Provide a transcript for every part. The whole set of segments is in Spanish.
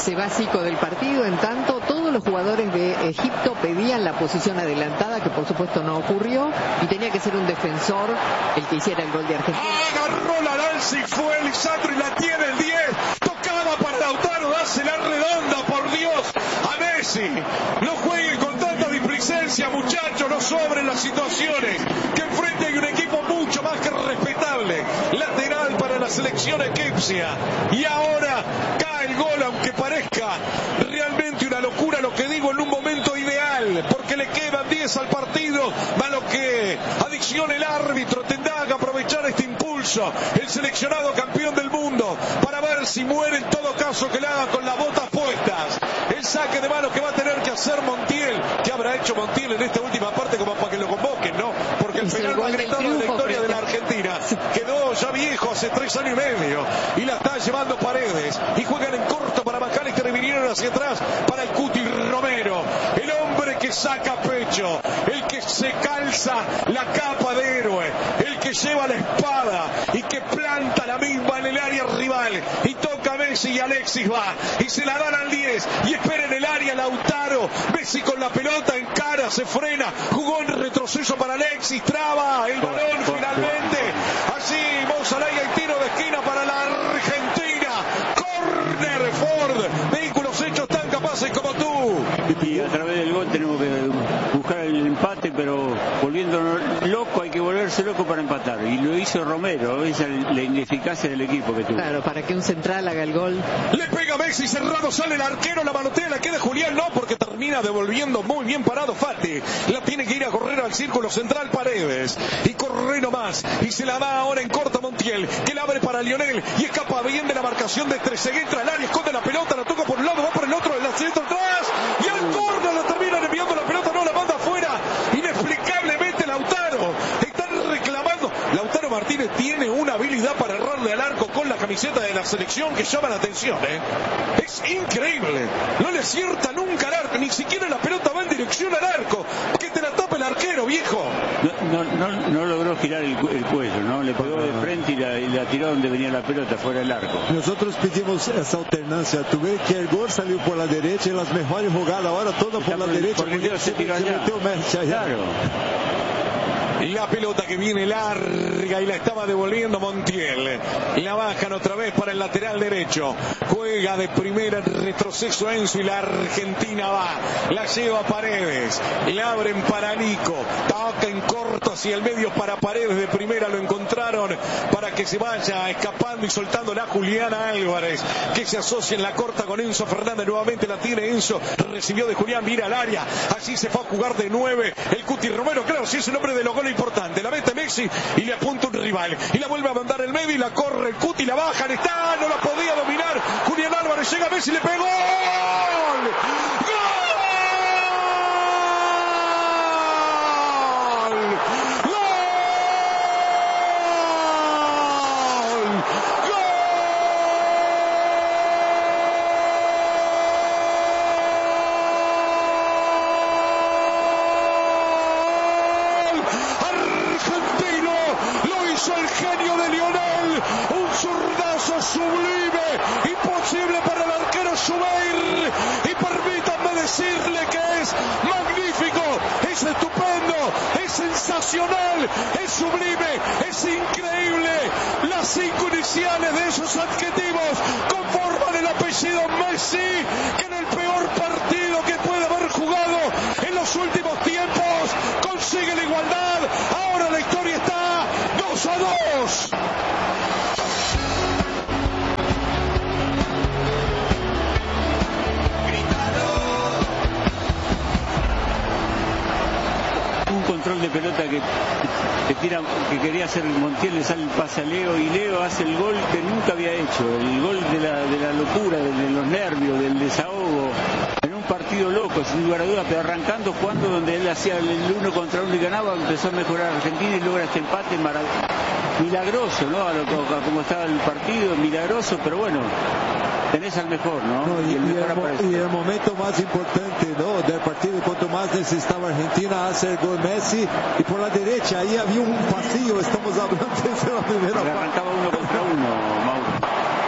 Se va Zico del partido. En tanto, todos los jugadores de Egipto pedían la posición adelantada, que por supuesto no ocurrió, y tenía que ser un defensor el que hiciera el gol de Argentina. Agarró la lanza y fue Lisandro y la tiene el 10. Tocaba para Lautaro, dásela redonda, por Dios, a Messi. No jueguen con tanta displicencia, muchachos, no sobren las situaciones. Que enfrente hay un equipo mucho más que respetable. Lateral para la selección egipcia. Y ahora cae el gol, aunque parezca realmente una locura lo que digo, en un momento ideal, porque le quedan 10 al partido, malo que adicción el árbitro, tendrá que aprovechar este impulso el seleccionado campeón del mundo para ver si muere, en todo caso que le haga con las botas puestas. El saque de manos que va a tener que hacer Montiel. ¿Qué habrá hecho Montiel en esta última parte como para que lo convoquen, no? Porque el penal más gritado de la historia de la Argentina quedó ya viejo hace 3 años y medio y la está llevando Paredes y juegan en corto para McAllister y vinieron hacia atrás para el Cuti Romero, el hombre que saca pecho, el que se calza la capa de héroe, el que lleva la espada y que planta la misma en el área rival y toca a Messi, y Alexis va y se la dan al 10 y espera en el área Lautaro. Messi con la pelota en cara, se frena, jugó en retroceso para Alexis, traba el balón finalmente. Allí Monsalaya y tiro de esquina para la Argentina. Corner Ford, vehículos hechos tan capaces como tú. Y a través del gol tenemos que buscar el empate, pero volviéndonos loco, hay que volverse loco para empatar. Y lo hizo Romero, esa es la ineficacia del equipo que tuvo. Claro, para que un central haga el gol. Le pega Messi, cerrado, sale el arquero, la manotea, la queda Julián, no, porque termina devolviendo muy bien parado Fati. La tiene que ir a correr al círculo central Paredes. Y corre nomás. Y se la da ahora en corta Montiel, que la abre para Lionel. Y escapa bien de la marcación de Trezeguet, entra al área, esconde la pelota, la toca por un lado, va por el otro, la centro atrás. Y al córner la terminan enviando la pelota, no la manda afuera. Inexplicablemente Lautaro. Están reclamando. Lautaro Martínez tiene una habilidad para errarle al arco con la camiseta de la selección que llama la atención, Es increíble. No le acierta nunca al arco, ni siquiera la pelota va en dirección al arco. Que te la tapa el arquero, viejo. No logró girar el cuello, ¿no? Le pegó de frente y la tiró donde venía la pelota, fuera del arco. Nosotros pedimos esa alternancia. Tú ves que el gol salió por la derecha y las mejores jugadas ahora todas por la derecha. Porque se tiró allá. Claro. La pelota que viene larga y la estaba devolviendo Montiel. La bajan otra vez para el lateral derecho. Juega de primera en retroceso Enzo y la Argentina va. La lleva Paredes. La abren para Nico. Toca en corto hacia el medio para Paredes. De primera lo encontraron para que se vaya escapando y soltando la Juliana Álvarez, que se asocia en la corta con Enzo Fernández. Nuevamente la tiene Enzo. Recibió de Julián, mira al área. Allí se fue a jugar de 9 el Cuti Romero. Claro, si es el hombre de los goles importante, la mete Messi y le apunta un rival y la vuelve a mandar el medio y la corre el Cuti, la bajan, está, no la podía dominar Julián Álvarez, llega Messi, le pegó ¡gol! El genio de Lionel, un zurdazo sublime, imposible para el arquero Zubeir, y permítanme decirle que es magnífico, es estupendo, es sensacional, es sublime, es increíble. Las 5 iniciales de esos adjetivos conforman el apellido Messi, que en el peor partido que puede haber jugado en los últimos tiempos consigue la igualdad. Ahora la historia está 2-2. Un control de pelota que quería hacer Montiel, le sale el pase a Leo y Leo hace el gol que nunca había hecho, el gol de la locura, de los nervios, del desahogo, en un partido loco, sin lugar a dudas, pero arrancando, jugando donde él hacía el 1 contra 1 y ganaba, empezó a mejorar Argentina y logra este empate milagroso, ¿no? A como estaba el partido, milagroso, pero bueno, tenés al mejor, ¿no? Y el momento más importante, ¿no?, del partido, cuanto más necesitaba Argentina hacer el gol Messi, y por la derecha ahí había un pasillo, estamos hablando de la primera parte. Arrancaba 1 contra 1, Mauro.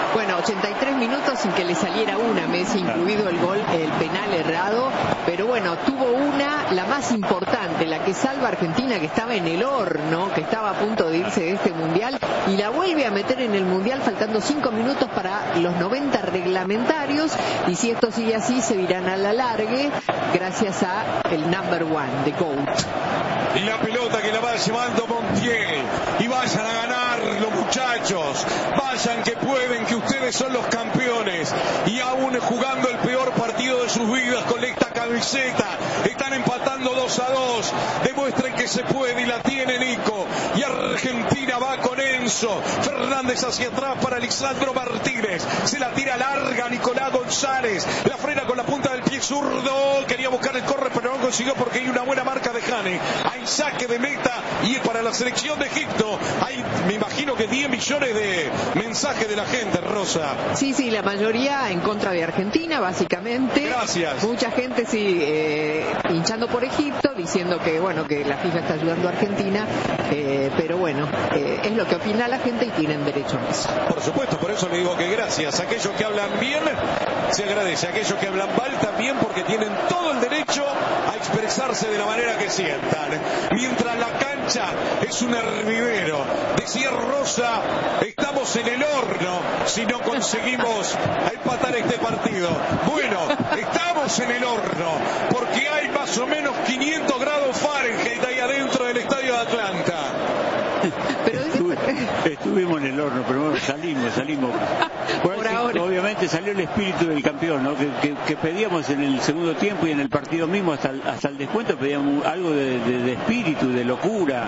Bueno, 83 minutos sin que le saliera una, Messi, incluido el gol, el penal errado, pero bueno, tuvo una, la más importante, la que salva a Argentina, que estaba en el horno, que estaba a punto de irse de este mundial, y la vuelve a meter en el mundial faltando 5 minutos para los 90 reglamentarios, y si esto sigue así se irán a la largue gracias a el number one, the GOAT. Y la pelota que la va llevando Montiel. Y vayan a ganar los muchachos. Vayan que pueden, que ustedes son los campeones. Y aún jugando el peor partido de sus vidas con esta camiseta. Están empatando 2-2. Demuestren que se puede y la tiene Nico. Y Argentina va con Enzo Fernández hacia atrás para Lisandro Martínez. Se la tira larga Nicolás González. La frena con la punta del pie zurdo. Quería buscar el corre pero no consiguió porque hay una buena marca de Jane. Hay saque de meta y para la selección de Egipto hay, me imagino que 10 millones de mensajes de la gente, Rosa. Sí, la mayoría en contra de Argentina, básicamente. Gracias. Mucha gente hinchando por Egipto, diciendo que bueno, que la FIFA está ayudando a Argentina, pero bueno, es lo que opina la gente y tienen derecho a eso. Por supuesto, por eso le digo que gracias. Aquellos que hablan bien, se agradece. Aquellos que hablan mal también, porque tienen todo el derecho a expresarse de la manera que sientan. Mientras la cancha es un hervidero. Decía Rosa, estamos en el horno si no conseguimos empatar este partido. Bueno, estamos en el horno porque hay más o menos 500 grados Fahrenheit ahí adentro del estadio de Atlanta. Pero estuvimos en el horno, pero bueno, salimos. Por ahora. Obviamente salió el espíritu del campeón, ¿no? que pedíamos en el segundo tiempo y en el partido mismo hasta el descuento, pedíamos algo de espíritu, de locura,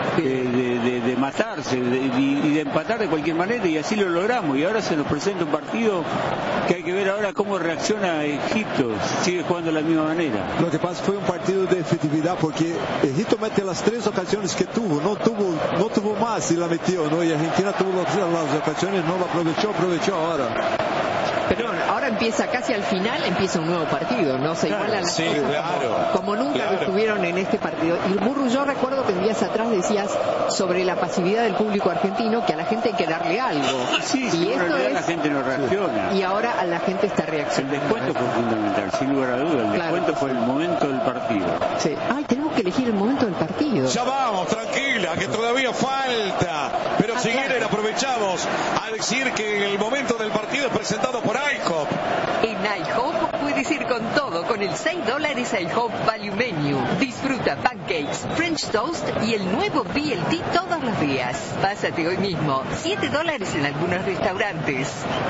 de matarse y de empatar de cualquier manera, y así lo logramos. Y ahora se nos presenta un partido que hay que ver ahora cómo reacciona Egipto. Sigue jugando de la misma manera. Lo que pasa fue un partido de efectividad porque Egipto mete las 3 ocasiones que tuvo, no tuvo más y la metió, ¿no? Y Argentina tuvo las ocasiones, no la aprovechó ahora. Pero ahora empieza casi al final, empieza un nuevo partido, ¿no? Se igualan las cosas como nunca lo estuvieron en este partido. Y Burru, yo recuerdo que en días atrás decías sobre la pasividad del público argentino, que a la gente hay que darle algo. Sí, y en realidad la gente no reacciona. Y ahora a la gente está reaccionando. El descuento fue fundamental, sin lugar a dudas. El descuento fue el momento del partido. Sí. Ay, tenemos que elegir el momento del partido. Ya vamos, tranquila, que todavía falta. Pero si quieren aprovechamos a decir que el momento del partido es presentado por IHOP. En IHOP puedes ir con todo con el $6 IHOP Value Menu. Disfruta pancakes, French toast y el nuevo BLT todos los días. Pásate hoy mismo. $7 en algunos restaurantes.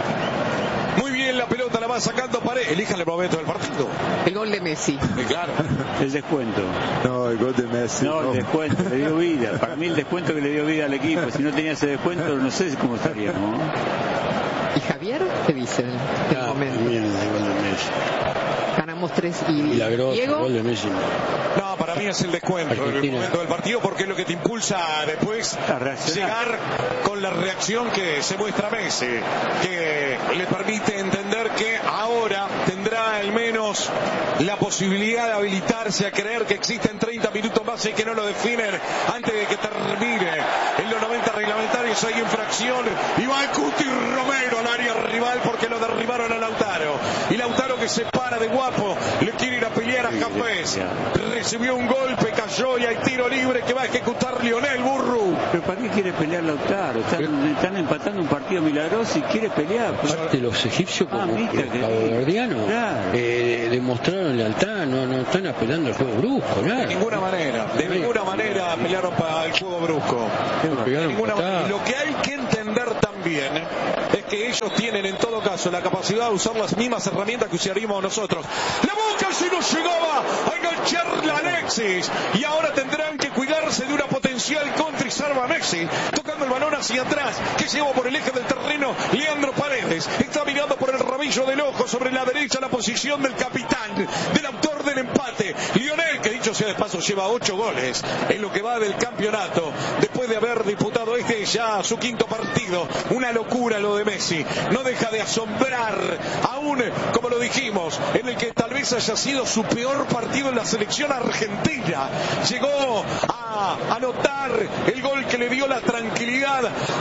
Muy bien, la pelota la va sacando Paredes. Elijan el momento del partido. El gol de Messi. Claro. El descuento. No, el gol de Messi. No, el descuento, le dio vida. Para mí el descuento que le dio vida al equipo. Si no tenía ese descuento, no sé cómo estaríamos. ¿Y Javier qué dice del momento? Bien, el gol de Messi. Ganamos 3 y Milagroso, Diego. el gol de Messi. No, para mí es el descuento, el momento del partido, porque es lo que te impulsa después a llegar con la reacción que se muestra Messi, que le permite entender que ahora tendrá al menos la posibilidad de habilitarse a creer que existen 30 minutos más y que no lo definen antes de que termine. En los 90 reglamentarios hay infracción y va el Cuti Romero al área rival porque lo derribaron a Lautaro. Y Lautaro, que se para de guapo, le quiere ir a pelear a Cafés. Recibió un golpe, cayó y hay tiro libre que va a ejecutar Lionel Burru. ¿Pero para qué quiere pelear Lautaro? Están empatando un partido milagroso y quiere pelear. Aparte los egipcios como los caboverdianos demostraron lealtad, no están apelando al juego brusco, nada. De ninguna manera pelearon para el juego brusco. De ninguna manera. Lo que hay que entender también es que ellos tienen en todo caso la capacidad de usar las mismas herramientas que usaríamos nosotros. La Boca si no llegaba a engancharla a Alexis y ahora tendrán que cuidarse de una potencial contra y salva a Messi, tocando el balón hacia atrás, que lleva por el eje del terreno Leandro Paredes, está mirando por el rabillo del ojo sobre la derecha la posición del capitán, del autor del empate, Lionel, que dicho sea de paso lleva 8 goles en lo que va del campeonato, después de haber disputado ya su 5º partido. Una locura lo de Messi, no deja de asombrar, aún como lo dijimos, en el que tal vez haya sido su peor partido en la selección argentina. Llegó a anotar el gol que le dio la tranquilidad a todos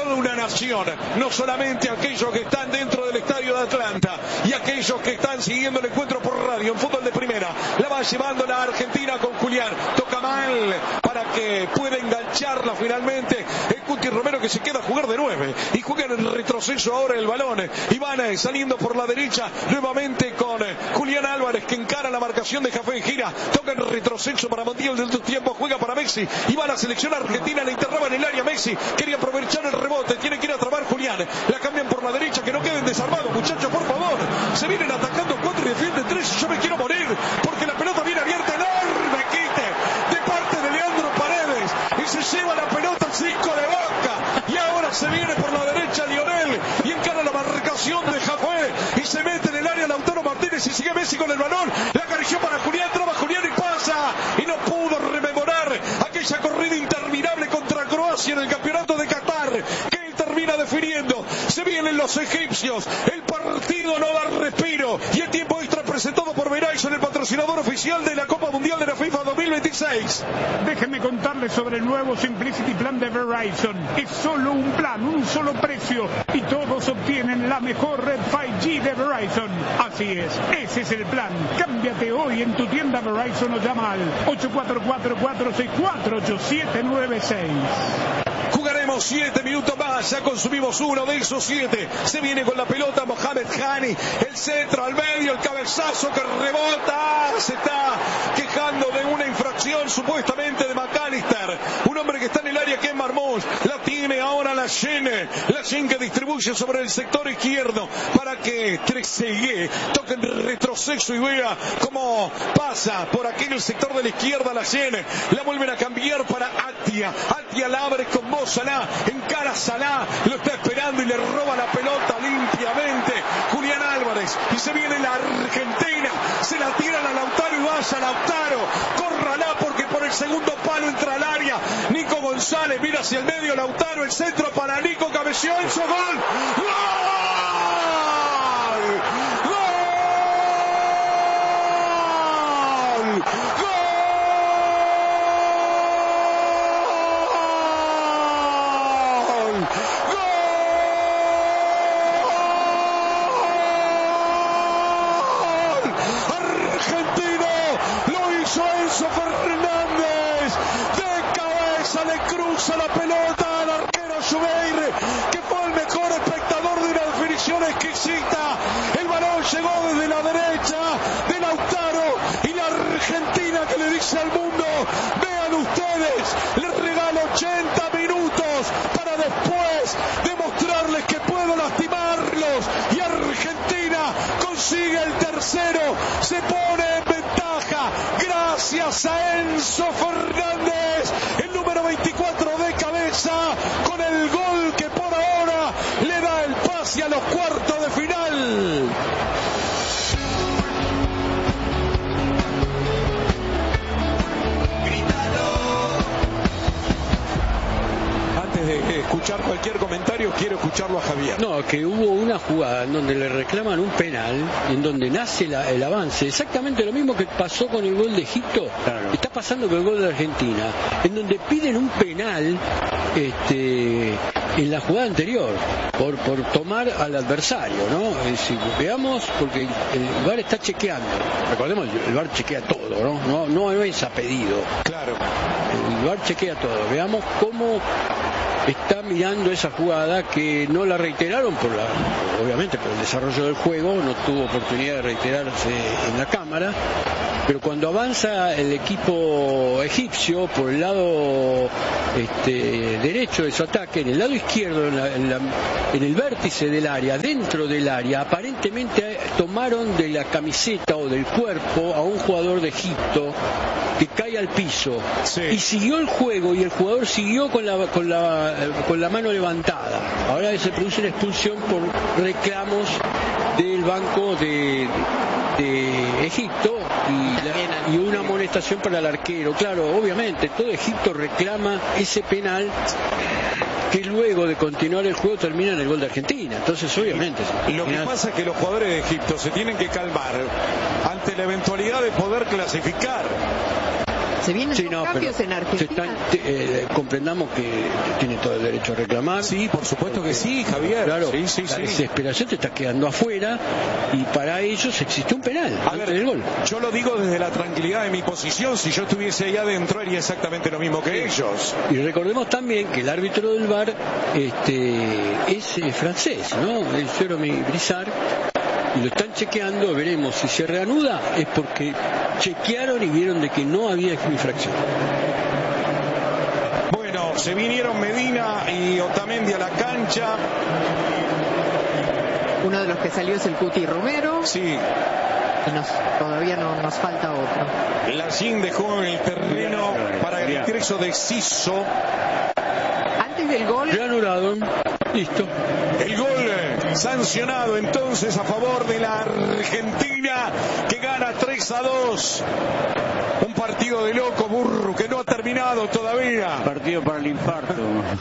toda una nación, no solamente aquellos que están dentro del estadio de Atlanta y aquellos que están siguiendo el encuentro por radio en fútbol de primera. La va llevando la Argentina con Julián, toca mal para que pueda engancharla finalmente el Cuti Romero, que se queda a jugar de 9 y juega en el retroceso ahora el balón, y van saliendo por la derecha nuevamente con Julián Álvarez, que encara la marcación de Jafé, gira, toca en retroceso para Montiel del tiempo, juega para Messi y va a la selección argentina, le interraba en el área Messi, quería aprovechar el rebote, tiene que ir a trabar Julián, la cambian por la derecha, que no queden desarmados, muchachos, por favor, se vienen atacando 4 y defienden 3, y yo me quiero morir porque la pelota viene abierta, enorme quite de parte de Leandro Paredes y se lleva la pelota al 5 de Boca, y ahora se viene por la derecha Lionel y encara la marcación de Jafé y se mete en el área Lautaro Martínez y sigue Messi con el balón, la acarició para Julián, traba Julián y pasa, y no pudo rememorar aquella corrida interminable contra Croacia en el campeonato de Qatar, que él termina definiendo. Se vienen los egipcios, el partido no da respiro y el tiempo extra presentado por Verizon, el patrocinador oficial de la Copa Mundial de la FIFA 2026. Déjenme contarles sobre el nuevo Simplicity Plan de Verizon. Es solo un plan, un solo precio, y todos obtienen la mejor red 5G de Verizon. Así es, ese es el plan. Cámbiate hoy en tu tienda Verizon o llama al 844-464-8796. Jugaremos 7 minutos más, ya consumimos uno de esos 7. Se viene con la pelota Mohamed Hani, el centro al medio, el cabezazo que rebota, se está quejando de una infracción supuestamente de McAllister, un hombre que está en el área, que es Marmoush, la tiene ahora la Yen que distribuye sobre el sector izquierdo para que Trezeguet toque en retroceso y vea cómo pasa por aquel sector de la izquierda la Yen, la vuelven a cambiar para Atia la abre con Mo Salah, encara Salah, lo está esperando y le roba la pelota limpiamente Julián Álvarez, y se viene la Argentina, se la tiran a Lautaro y vaya Lautaro, córrala porque por el segundo palo entra al área Nico González, mira hacia el medio Lautaro, el centro para Nico, cabeció en su gol. ¡Gol! ¡Gol! ¡Gol! Fernández, de cabeza le cruza la pelota al arquero Jubeir, que fue el mejor espectador de una definición exquisita. El balón llegó desde la derecha de Lautaro y la Argentina, que le dice al mundo: vean ustedes, les regalo 80 minutos para después demostrarles que puedo lastimarlos, y Argentina consigue el tercero, se pone en ventaja gracias a Enzo Fernández, el número 24 de cabeza, con el gol que por ahora le da el pase a los cuartos de final. De escuchar cualquier comentario, quiero escucharlo a Javier. No, que hubo una jugada en donde le reclaman un penal, en donde nace el avance, exactamente lo mismo que pasó con el gol de Egipto, claro. Está pasando con el gol de Argentina, en donde piden un penal en la jugada anterior, por tomar al adversario, ¿no? Es decir, veamos, porque el VAR está chequeando, recordemos, el VAR chequea todo, no es a pedido. Claro. El VAR chequea todo, veamos cómo está mirando esa jugada, que no la reiteraron obviamente por el desarrollo del juego, no tuvo oportunidad de reiterarse en la cámara, pero cuando avanza el equipo egipcio por el lado derecho de su ataque, en el lado izquierdo, en el vértice del área, dentro del área, aparentemente tomaron de la camiseta o del cuerpo a un jugador de Egipto que cae al piso, sí. Y siguió el juego, y el jugador siguió con la mano levantada. Ahora se produce una expulsión por reclamos del banco de Egipto y una amonestación para el arquero. Claro, obviamente todo Egipto reclama ese penal, que luego de continuar el juego termina en el gol de Argentina. Entonces, obviamente, lo que pasa es que los jugadores de Egipto se tienen que calmar ante la eventualidad de poder clasificar. Se vienen cambios en Argentina. Comprendamos que tiene todo el derecho a reclamar. Sí, por supuesto que sí, Javier. Claro, sí. La desesperación te está quedando afuera y para ellos existe un penal antes del gol. Yo lo digo desde la tranquilidad de mi posición. Si yo estuviese ahí adentro haría exactamente lo mismo que ellos. Y recordemos también que el árbitro del VAR es francés, ¿no? El Jérémy Brissard. Y lo están chequeando, veremos si se reanuda, es porque chequearon y vieron de que no había infracción. Bueno, se vinieron Medina y Otamendi a la cancha. Uno de los que salió es el Cuti Romero. Sí. Y todavía nos falta otro. Lacín dejó el terreno para el ingreso de Siso. Antes del gol. Reanudado. Listo. El gol sancionado entonces a favor de la Argentina, que gana 3-2. Un partido de loco, Burru, que no ha terminado todavía. Partido para el infarto.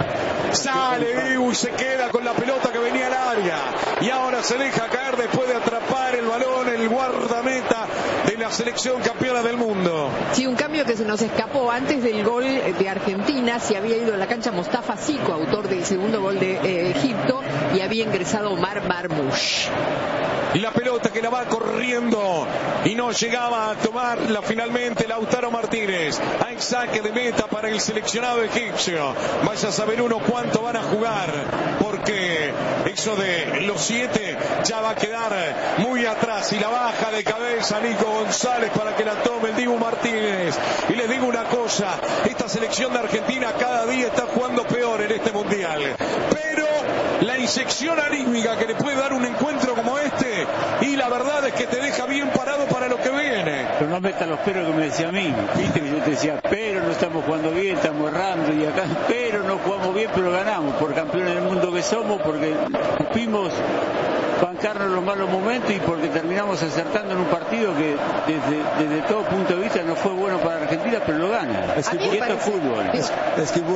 Sale Dibu y se queda con la pelota que venía al área. Y ahora se deja caer después de atrapar el balón el guardameta de la selección campeona del mundo. Sí, un cambio que se nos escapó. Antes del gol de Argentina se había ido a la cancha Mostafa Zico, autor del segundo gol de Egipto, y había ingresado Omar Marmoush. Y la pelota que la va corriendo y no llegaba a tomarla finalmente Lautaro Martínez. Hay saque de meta para el seleccionado egipcio. Vaya a saber uno cuánto van a jugar, porque eso de los 7 ya va a quedar muy atrás. Y la baja de cabeza Nico González para que la tome el Dibu Martínez. Y les digo una cosa, esta selección de Argentina cada día está jugando peor en este mundial. Pero la inyección anímica que le puede dar un encuentro como este, y la verdad es que te deja bien parado para lo que viene. Pero no metas los peros que me decía a mí, viste que yo te decía, pero no estamos jugando bien, estamos errando, y acá, pero no jugamos bien, pero ganamos, por campeones del mundo que somos, porque supimos bancarnos los malos momentos y porque terminamos acertando en un partido que desde todo punto de vista no fue bueno para Argentina, pero lo gana. Es que y esto es fútbol. Es que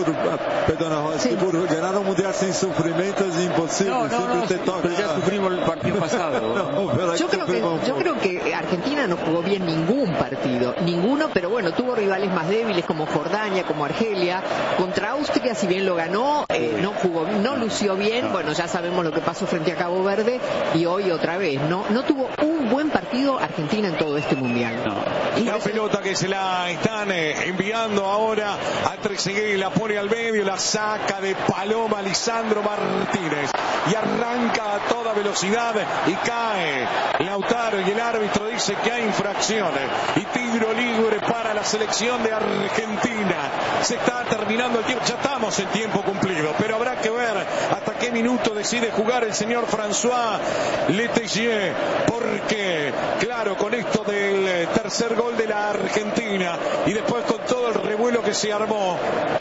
Burro, ganar un mundial sin sufrimiento es imposible. Pero ya sufrimos el partido pasado. Yo creo que Argentina no jugó bien ningún partido, ninguno, pero bueno, tuvo rivales más débiles como Jordania, como Argelia. Contra Austria, si bien lo ganó, no lució bien. Bueno, ya sabemos lo que pasó frente a Cabo Verde. Y hoy otra vez, no tuvo un buen partido Argentina en todo este mundial. Y la pelota que se la están enviando ahora a Trezeguet, la pone al medio, la saca de Paloma Lisandro Martínez y arranca a toda velocidad y cae Lautaro, y el árbitro dice que hay infracciones y tiro libre para la selección de Argentina. Se está terminando el tiempo, ya estamos en tiempo cumplido, pero habrá que ver hasta qué minuto decide jugar el señor François Letelier, porque claro, con esto del tercer gol de la Argentina y después con todo el revuelo que se armó,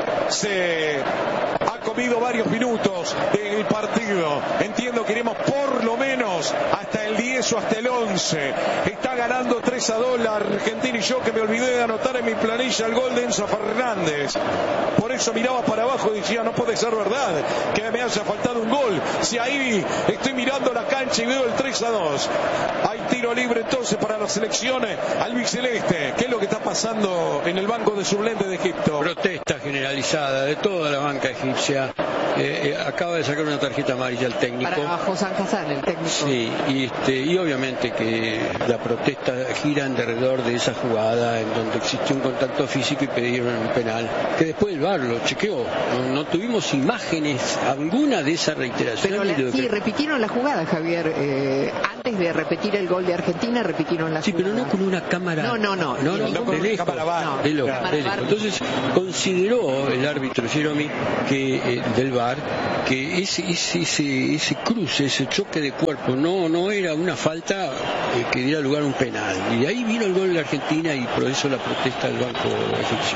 se ha comido varios minutos del partido. Entiendo que iremos por lo menos hasta el 10 o hasta el 11. Está ganando 3-2 la Argentina, y yo que me olvidé de anotar en mi planilla el gol de Enzo Fernández. Por eso miraba para abajo y decía, no puede ser verdad que me haya faltado un gol, si ahí estoy mirando la cancha y veo el 3-2. Hay tiro libre entonces para las selecciones albiceleste. ¿Qué es lo que está pasando en el banco de suplentes de Egipto? Protesta generalizada de toda la banca egipcia. Acaba de sacar una tarjeta amarilla el técnico. Para Hossam Hassan, el técnico. Sí, y obviamente que la protesta gira alrededor de esa jugada en donde existió un contacto físico y pidieron un penal, que después el VAR lo chequeó. No tuvimos imágenes alguna de esa reiteración. Pero sí, repitieron la jugada, Javier. Antes de repetir el gol de Argentina, repitieron la jugada. Sí, pero no con una cámara. No, de lejos. De lejos. Entonces consideró el árbitro Jérémy del VAR que ese cruce, ese choque de cuerpo no era una falta que diera lugar a un penal, y de ahí vino el gol de Argentina y por eso la protesta del banco egipcio.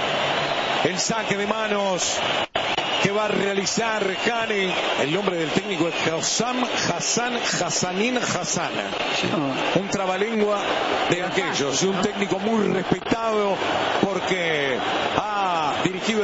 El saque de manos que va a realizar Hani, el nombre del técnico es Hossam Hassanin Hassan, un trabalengua de aquellos, y un técnico muy respetado porque ha dirigido dirigido a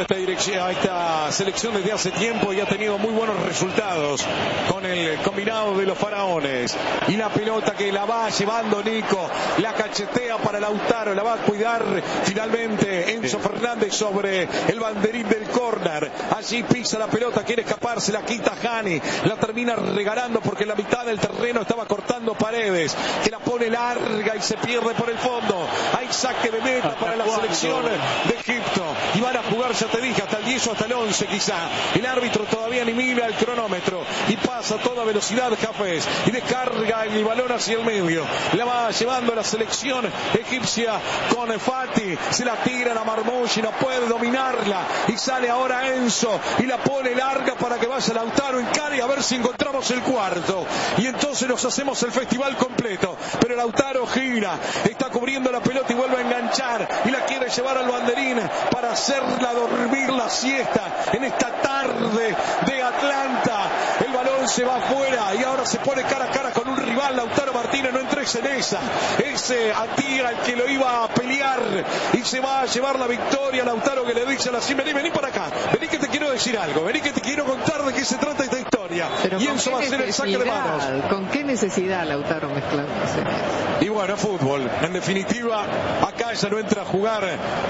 esta selección desde hace tiempo y ha tenido muy buenos resultados con el combinado de los faraones. Y la pelota que la va llevando Nico, la cachetea para Lautaro, la va a cuidar finalmente Enzo Fernández sobre el banderín del córner. Allí pisa la pelota, quiere escaparse, la quita Hani, la termina regalando porque en la mitad del terreno estaba cortando Paredes, que la pone larga y se pierde por el fondo. Hay saque de meta para la selección de Egipto y van a jugar, ya te dije, hasta el 10 o hasta el 11 quizá. El árbitro todavía ni mira el cronómetro y pasa a toda velocidad Hafez y descarga el balón hacia el medio. La va llevando la selección egipcia con Fati, se la tira a Marmoush y no puede dominarla y sale ahora Enzo y la pone larga para que vaya Lautaro en cara y a ver si encontramos el cuarto y entonces nos hacemos el festival completo. Pero Lautaro gira, está cubriendo la pelota y vuelve a enganchar y la quiere llevar al banderín para hacerla dormir la siesta en esta tarde de Atlanta. El balón se va afuera y ahora se pone cara a cara con un rival. Lautaro Martínez, no entres en esa. Ese Atira el que lo iba a pelear y se va a llevar la victoria. Lautaro que le dice a la CIM, vení para acá, vení que te quiero decir algo, vení que te quiero contar de qué se trata esta historia. Pero y Enzo va a hacer el saque de manos. ¿Con qué necesidad Lautaro mezclándose? Y bueno, fútbol. En definitiva, acá ya no entra a jugar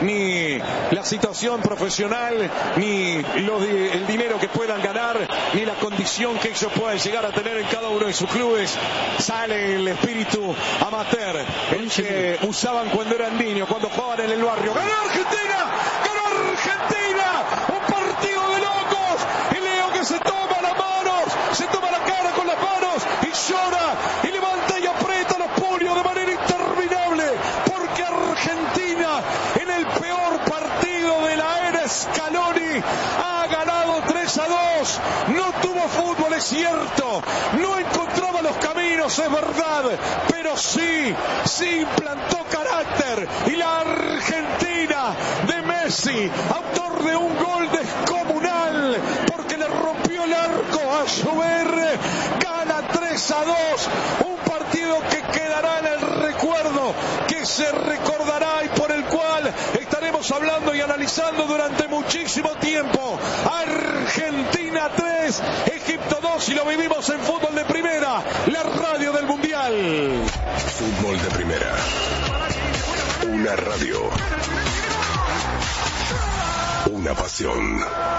ni la situación profesional, ni el dinero que puedan ganar, ni la condición que ellos puedan llegar a tener en cada uno de sus clubes. Sale el espíritu amateur, el que usaban cuando eran niños, cuando jugaban en el barrio. ¡Ganó Argentina! ¡Ganó Argentina! ¡Un partido de locos! El Leo que se toma las manos, se toma la cara con las manos y llora y levanta y aprieta los puños de manera interminable, porque Argentina en el peor partido de la era Scaloni ha ganado 3-2. No tuvo fútbol, es cierto, no encontraba los caminos, es verdad, pero sí implantó carácter y la Argentina de Messi, autor de un gol descomunal porque le rompió el arco a Schubert, gana 3-2, un partido que quedará en el recuerdo, que se recordará y por el cual estaremos hablando y analizando durante muchísimo tiempo. Argentina 3, Egipto 2 y lo vivimos en Fútbol de Primera, la radio del Mundial. Fútbol de Primera, una radio, una pasión.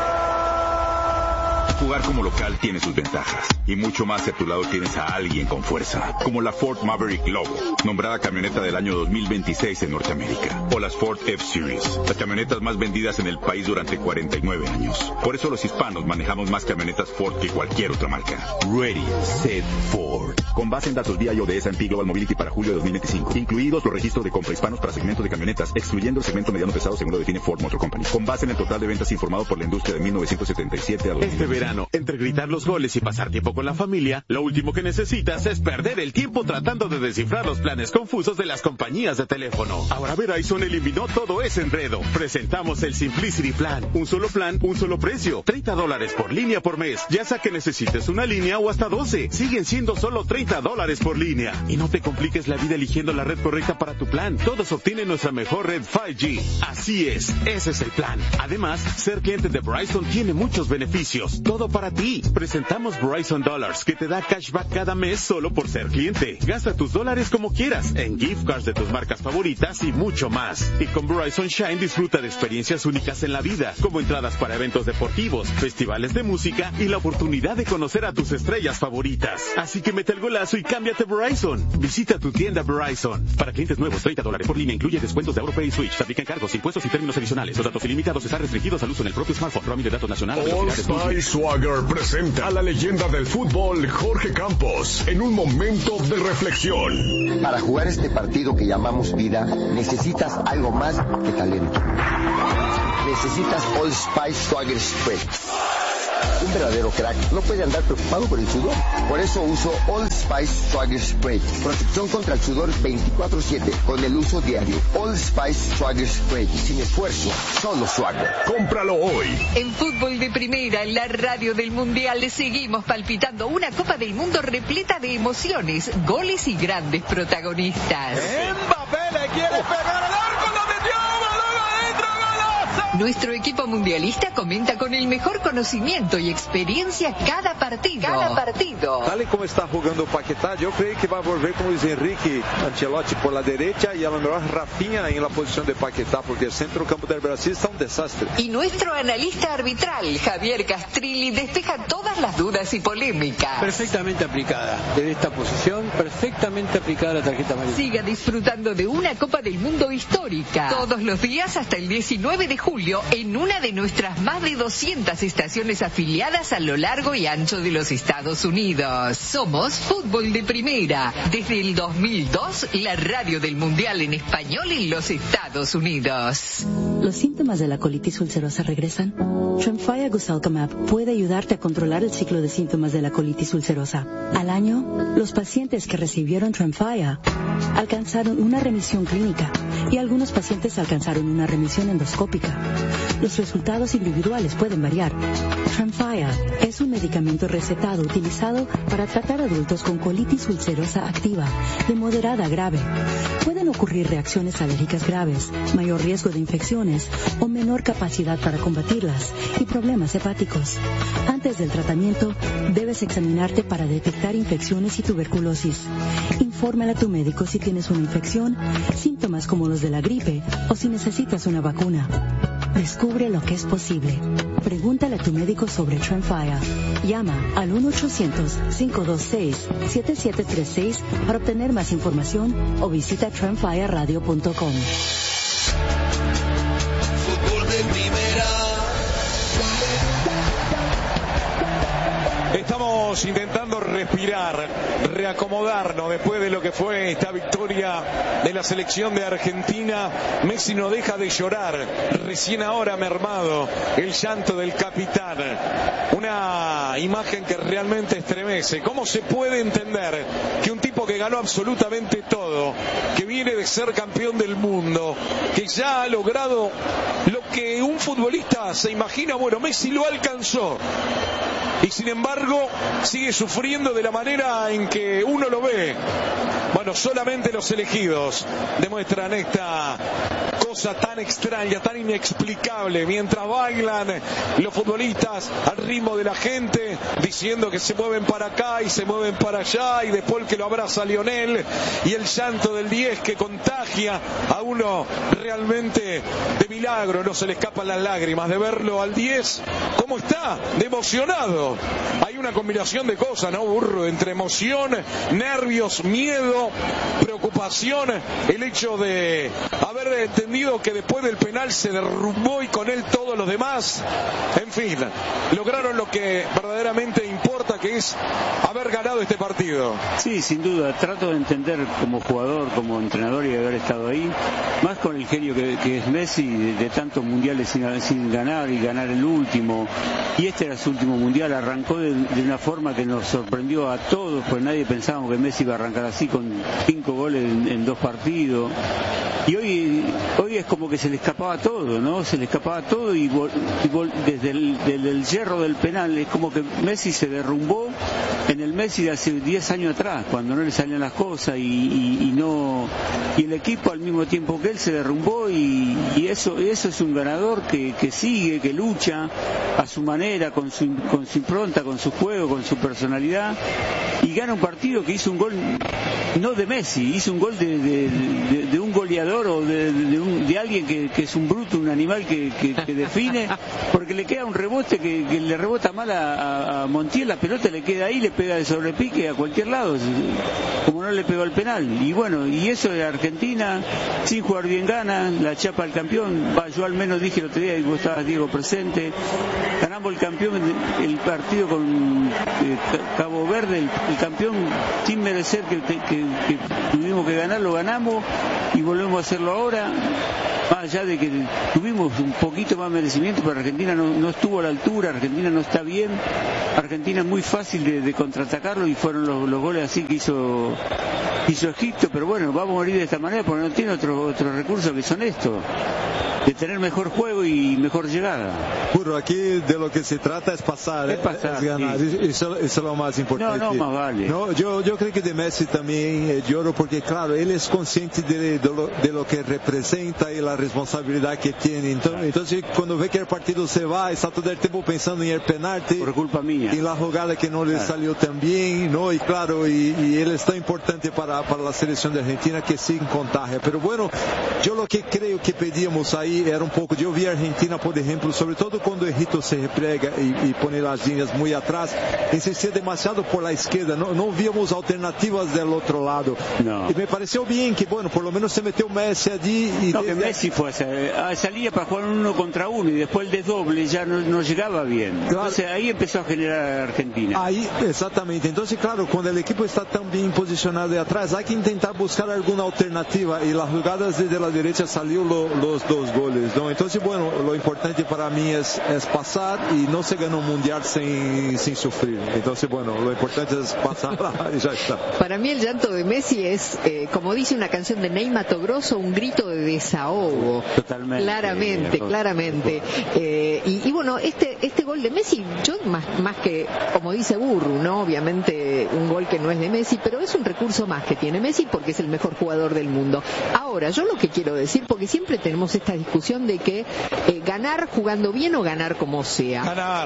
Jugar como local tiene sus ventajas y mucho más si a tu lado tienes a alguien con fuerza, como la Ford Maverick Lobo, nombrada camioneta del año 2026 en Norteamérica, o las Ford F-Series, las camionetas más vendidas en el país durante 49 años. Por eso los hispanos manejamos más camionetas Ford que cualquier otra marca. Ready, Set, Ford. Con base en datos BIO de S&P Global Mobility para julio de 2025, incluidos los registros de compra hispanos para segmentos de camionetas, excluyendo el segmento mediano pesado según lo define Ford Motor Company. Con base en el total de ventas informado por la industria de 1977 a 2020. Entre gritar los goles y pasar tiempo con la familia, lo último que necesitas es perder el tiempo tratando de descifrar los planes confusos de las compañías de teléfono. Ahora Verizon eliminó todo ese enredo. Presentamos el Simplicity Plan. Un solo plan, un solo precio. $30 por línea por mes. Ya sea que necesites una línea o hasta 12. Siguen siendo solo $30 por línea. Y no te compliques la vida eligiendo la red correcta para tu plan. Todos obtienen nuestra mejor red 5G. Así es, ese es el plan. Además, ser cliente de Verizon tiene muchos beneficios. Todo para ti. Presentamos Verizon Dollars, que te da cashback cada mes solo por ser cliente. Gasta tus dólares como quieras, en gift cards de tus marcas favoritas y mucho más. Y con Verizon Shine disfruta de experiencias únicas en la vida, como entradas para eventos deportivos, festivales de música y la oportunidad de conocer a tus estrellas favoritas. Así que mete el golazo y cámbiate Verizon. Visita tu tienda Verizon. Para clientes nuevos, $30 por línea incluye descuentos de AutoPay y Switch. Se aplican cargos, impuestos y términos adicionales. Los datos ilimitados están restringidos al uso en el propio smartphone. Roaming de datos nacional. Swagger presenta a la leyenda del fútbol Jorge Campos en un momento de reflexión. Para jugar este partido que llamamos vida, necesitas algo más que talento. Necesitas Old Spice Swagger Spread. Un verdadero crack no puede andar preocupado por el sudor. Por eso uso Old Spice Swagger Spray. Protección contra el sudor 24/7 con el uso diario. Old Spice Swagger Spray. Sin esfuerzo, solo Swagger. Cómpralo hoy. En Fútbol de Primera, en la radio del Mundial, le seguimos palpitando una Copa del Mundo repleta de emociones, goles y grandes protagonistas. Mbappé le quiere pegar al arco, lo metió, balón adentro, golazo. Nuestro equipo mundialista comenta con el mejor conocimiento y experiencia cada partido. Tal y como está jugando Paquetá, yo creo que va a volver con Luis Enrique Ancelotti por la derecha y a lo mejor Rafinha en la posición de Paquetá, porque el centro campo del Brasil está un desastre. Y nuestro analista arbitral, Javier Castrilli, despeja todas las dudas y polémicas. Perfectamente aplicada. En esta posición, perfectamente aplicada la tarjeta amarilla. Siga disfrutando de una Copa del Mundo histórica. Todos los días hasta el 19 de julio en una de nuestras más de 200 estaciones afiliadas a lo largo y ancho de los Estados Unidos. Somos Fútbol de Primera. Desde el 2002, la radio del Mundial en español en los Estados Unidos. ¿Los síntomas de la colitis ulcerosa regresan? Tremfya Guselkumab puede ayudarte a controlar el ciclo de síntomas de la colitis ulcerosa. Al año, los pacientes que recibieron Tremfya alcanzaron una remisión clínica y algunos pacientes alcanzaron una remisión endoscópica. Los resultados individuales pueden variar. Tremfya es un medicamento recetado utilizado para tratar adultos con colitis ulcerosa activa de moderada a grave. Pueden ocurrir reacciones alérgicas graves, mayor riesgo de infecciones o menor capacidad para combatirlas y problemas hepáticos. Antes del tratamiento, debes examinarte para detectar infecciones y tuberculosis. Infórmale a tu médico si tienes una infección, síntomas como los de la gripe o si necesitas una vacuna. Descubre lo que es posible. Pregúntale a tu médico sobre Tremfya. Llama al 1-800-526-7736 para obtener más información o visita tremfyaradio.com. Fútbol de Primera. Estamos intentando respirar, reacomodarnos después de lo que fue esta victoria de la selección de Argentina. Messi no deja de llorar, recién ahora mermado el llanto del capitán. Una imagen que realmente estremece. ¿Cómo se puede entender que un tipo que ganó absolutamente todo, que viene de ser campeón del mundo, que ya ha logrado lo que un futbolista se imagina? Bueno, Messi lo alcanzó. Y sin embargo sigue sufriendo de la manera en que uno lo ve. Bueno, solamente los elegidos demuestran esta cosa tan extraña, tan inexplicable, mientras bailan los futbolistas al ritmo de la gente, diciendo que se mueven para acá y se mueven para allá, y después que lo abraza a Lionel, y el llanto del 10 que contagia a uno realmente de milagro. No se le escapan las lágrimas de verlo al 10, cómo está, de emocionado. Hay una combinación de cosas, ¿no, Burro? Entre emoción, nervios, miedo, preocupación, el hecho de haber entendido que después del penal se derrumbó y con él todos los demás. En fin, lograron lo que verdaderamente importa, que es haber ganado este partido. Sí, sin duda, trato de entender como jugador, como entrenador y de haber estado ahí, más con el genio que es Messi, de tantos mundiales sin ganar y ganar el último, y este era su último mundial. Arrancó de una forma que nos sorprendió a todos, pues nadie pensábamos que Messi iba a arrancar así con 5 goles en 2 partidos. Y hoy es como que se le escapaba todo, ¿no? Se le escapaba todo y desde el hierro del penal es como que Messi se derrumbó en el Messi de hace 10 años atrás, cuando no le salían las cosas y el equipo al mismo tiempo que él se derrumbó, y eso es un ganador que sigue, que lucha a su manera, con su impronta, con su juego, con su personalidad, y gana un partido que hizo un gol no de Messi, hizo un gol de un goleador o de alguien que es un bruto, un animal que define, porque le queda un rebote que le rebota mal a Montiel, la pelota le queda ahí, le pega de sobrepique a cualquier lado, como no le pegó el penal. Y bueno, y eso de Argentina, sin jugar bien gana, la chapa al campeón. Yo al menos dije el otro día, y vos estabas, Diego, presente, ganamos el campeón, el partido con Cabo Verde, el campeón sin merecer que tuvimos que ganar, lo ganamos y volvemos a hacerlo ahora, más allá de que tuvimos un poquito más merecimiento, pero Argentina no estuvo a la altura. Argentina no está bien, Argentina es muy fácil de contraatacarlo, y fueron los goles así que hizo Egipto. Pero bueno, vamos a morir de esta manera porque no tiene otros recursos que son estos, de tener mejor juego y mejor llegada. Puro, aquí de lo que se trata es pasar, es ganar, sí. Eso es lo más importante. No, más vale. No, yo creo que de Messi también lloro, porque claro, él es consciente de lo que representa y la la responsabilidad que tiene. Entonces, cuando ve que el partido se va, está todo el tiempo pensando en el penalti. Por culpa mía. En la jugada que no le salió tan bien, ¿no? Y claro, y él es tan importante para la selección de Argentina que sí contagia. Pero bueno, yo lo que creo que pedíamos ahí era un poco, yo vi a Argentina, por ejemplo, sobre todo cuando Egipto se repliega y pone las líneas muy atrás, insistía demasiado por la izquierda, no víamos alternativas del otro lado. No. Y me pareció bien que, bueno, por lo menos se metió Messi allí. Y no, que Messi fue salía para jugar 1 contra 1 y después el desdoble ya no llegaba bien. Claro. Entonces ahí empezó a generar Argentina. Ahí, exactamente. Entonces, claro, cuando el equipo está tan bien posicionado de atrás, hay que intentar buscar alguna alternativa, y las jugadas desde la derecha salió los 2 goles, ¿no? Entonces, bueno, lo importante para mí es pasar, y no se gana un mundial sin sufrir. Entonces, bueno, lo importante es pasar y ya está. Para mí el llanto de Messi es, como dice una canción de Ney Matogrosso, un grito de desahogo. Totalmente. Claramente. Y bueno, este gol de Messi, yo más que, como dice Burru, ¿no? Obviamente un gol que no es de Messi, pero es un recurso más que tiene Messi porque es el mejor jugador del mundo. Ahora, yo lo que quiero decir, porque siempre tenemos esta discusión de que ganar jugando bien o ganar como sea.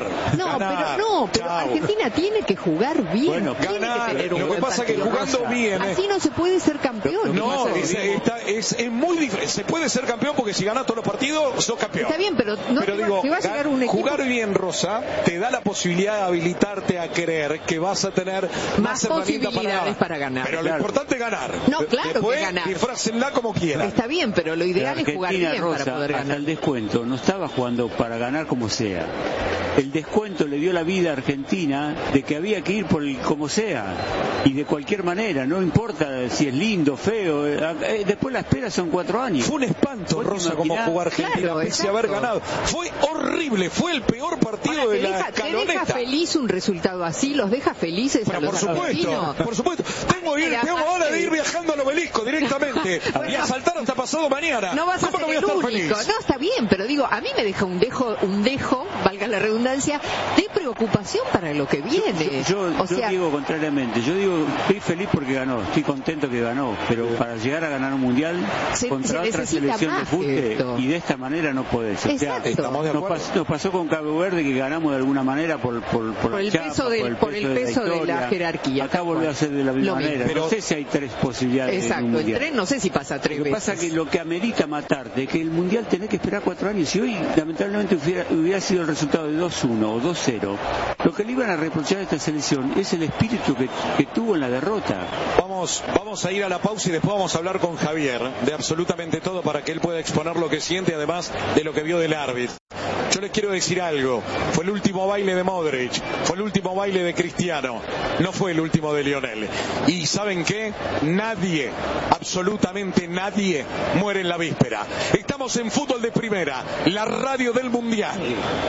Pero Argentina tiene que jugar bien. Bueno, ganar. Lo que pasa es que jugando bien. Así no se puede ser campeón. No, es muy diferente. Se puede ser campeón porque si ganas todos los partidos, sos campeón. Está bien, pero no te va a llegar un equipo. Jugar bien, Rosa, te da la posibilidad de habilitarte a creer que vas a tener más posibilidades para ganar. Pero lo importante es ganar. No, claro. Después, que ganar. Disfrácenla como quieran. Está bien, pero lo ideal es jugar bien, Rosa, para poder ganar. Hasta el descuento no estaba jugando para ganar como sea. El descuento le dio la vida a Argentina de que había que ir por el como sea y de cualquier manera, no importa si es lindo, feo. Después la espera son 4 años. Fue un espanto, Rosa, como jugar Argentina, pese a haber ganado. Fue horrible, fue el peor partido de la escaloneta. ¿Te deja feliz un resultado así? ¿Los deja felices a los argentinos? Por supuesto. Tengo ganas de ir viajando al Obelisco directamente y a saltar hasta pasado mañana. No vas a ser el único. No, está bien, pero digo, a mí me deja un dejo, valga la redundancia, de preocupación para lo que viene. Yo digo contrariamente, yo digo, estoy feliz porque ganó, estoy contento que ganó, pero para llegar a ganar un mundial contra otra selección de fútbol y de esta manera no puede ser. Nos pasó con Cabo Verde, que ganamos de alguna manera por el peso de la jerarquía. Acá volvió a ser de la misma manera. Pero no sé si hay 3 posibilidades. Exacto, el tren no sé si pasa 3 veces. Lo que pasa es que lo que amerita matarte es que el mundial tenés que esperar 4 años. Si hoy lamentablemente hubiera sido el resultado de 2-1 o 2-0, lo que le iban a reprochar a esta selección es el espíritu que tuvo en la derrota. Vamos a ir a la pausa y después vamos a hablar con Javier de absolutamente todo para que él pueda exponer lo que siente, además de lo que vio del árbitro. Yo les quiero decir algo, fue el último baile de Modric, fue el último baile de Cristiano, no fue el último de Lionel. Y ¿saben qué? Nadie, absolutamente nadie, muere en la víspera. Estamos en Fútbol de Primera, la radio del Mundial.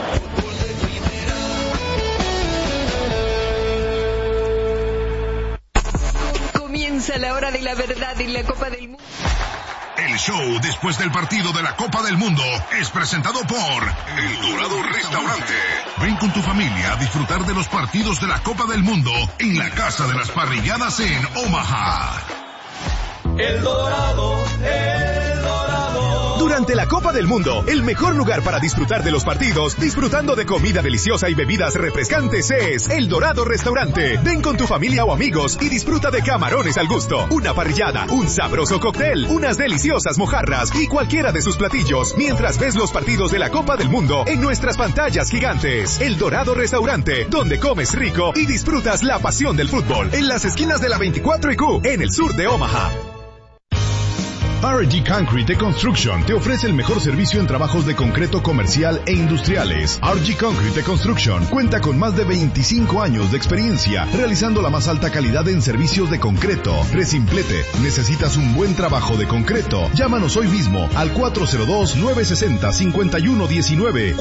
Comienza la hora de la verdad en la Copa del Mundo. El show después del partido de la Copa del Mundo es presentado por El Dorado Restaurante. Ven con tu familia a disfrutar de los partidos de la Copa del Mundo en la Casa de las Parrilladas en Omaha. El Dorado. Durante la Copa del Mundo, el mejor lugar para disfrutar de los partidos, disfrutando de comida deliciosa y bebidas refrescantes es El Dorado Restaurante. Ven con tu familia o amigos y disfruta de camarones al gusto, una parrillada, un sabroso cóctel, unas deliciosas mojarras y cualquiera de sus platillos, mientras ves los partidos de la Copa del Mundo en nuestras pantallas gigantes. El Dorado Restaurante, donde comes rico y disfrutas la pasión del fútbol, en las esquinas de la 24 y Q, en el sur de Omaha. RG Concrete Construction te ofrece el mejor servicio en trabajos de concreto comercial e industriales. RG Concrete Construction cuenta con más de 25 años de experiencia realizando la más alta calidad en servicios de concreto. Resimplete, ¿necesitas un buen trabajo de concreto? Llámanos hoy mismo al 402-960-5119.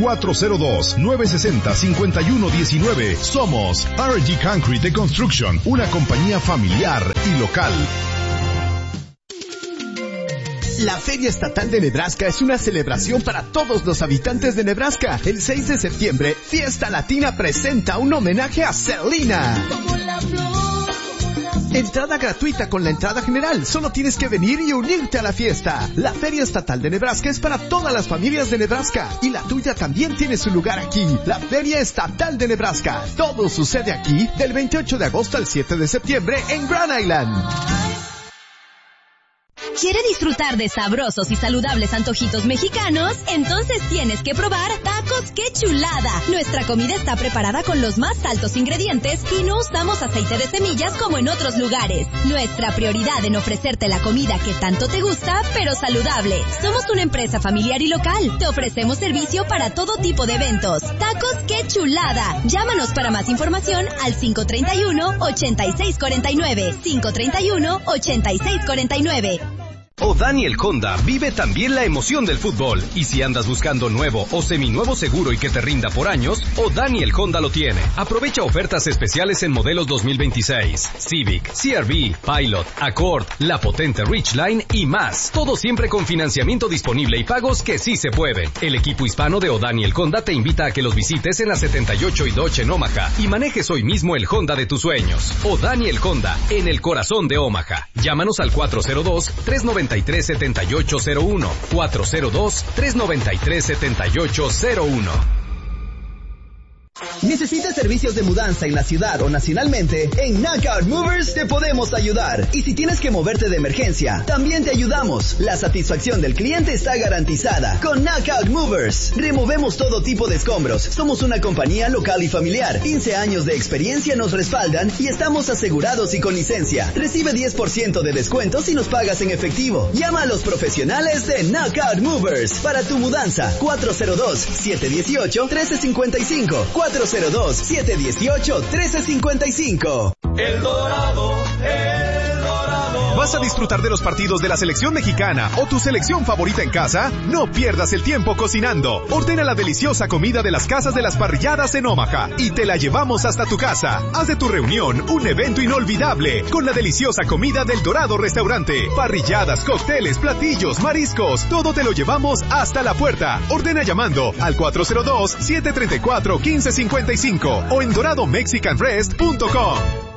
402-960-5119. Somos RG Concrete Construction, una compañía familiar y local. La Feria Estatal de Nebraska es una celebración para todos los habitantes de Nebraska. El 6 de septiembre, Fiesta Latina presenta un homenaje a Selena. Entrada gratuita con la entrada general. Solo tienes que venir y unirte a la fiesta. La Feria Estatal de Nebraska es para todas las familias de Nebraska. Y la tuya también tiene su lugar aquí. La Feria Estatal de Nebraska. Todo sucede aquí del 28 de agosto al 7 de septiembre en Grand Island. ¿Quiere disfrutar de sabrosos y saludables antojitos mexicanos? Entonces tienes que probar Tacos ¡Qué Chulada! Nuestra comida está preparada con los más altos ingredientes y no usamos aceite de semillas como en otros lugares. Nuestra prioridad en ofrecerte la comida que tanto te gusta, pero saludable. Somos una empresa familiar y local. Te ofrecemos servicio para todo tipo de eventos. Tacos ¡Qué Chulada! Llámanos para más información al 531-8649. 531-8649. O'Daniel Honda vive también la emoción del fútbol. Y si andas buscando nuevo o seminuevo seguro y que te rinda por años, O'Daniel Honda lo tiene. Aprovecha ofertas especiales en modelos 2026, Civic, CR-V, Pilot, Accord, la potente Ridgeline y más. Todo siempre con financiamiento disponible y pagos que sí se pueden. El equipo hispano de O'Daniel Honda te invita a que los visites en la 78 y Dodge en Omaha y manejes hoy mismo el Honda de tus sueños. O'Daniel Honda, en el corazón de Omaha. Llámanos al 402-393-7801. 402-393-7801. ¿Necesitas servicios de mudanza en la ciudad o nacionalmente? En Knockout Movers te podemos ayudar. Y si tienes que moverte de emergencia, también te ayudamos. La satisfacción del cliente está garantizada. Con Knockout Movers, removemos todo tipo de escombros. Somos una compañía local y familiar. 15 años de experiencia nos respaldan y estamos asegurados y con licencia. Recibe 10% de descuento si nos pagas en efectivo. Llama a los profesionales de Knockout Movers para tu mudanza. 402-718-1355. 402-718-1355. El Dorado, El Dorado. ¿Vas a disfrutar de los partidos de la selección mexicana o tu selección favorita en casa? No pierdas el tiempo cocinando. Ordena la deliciosa comida de las casas de las parrilladas en Omaha y te la llevamos hasta tu casa. Haz de tu reunión un evento inolvidable con la deliciosa comida del Dorado Restaurante. Parrilladas, cócteles, platillos, mariscos, todo te lo llevamos hasta la puerta. Ordena llamando al 402-734-1555 o en doradomexicanrest.com.